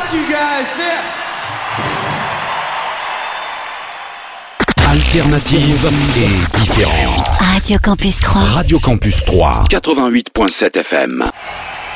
you guys. Alternative et différente. Radio Campus 3. Radio Campus 3, 88.7 FM.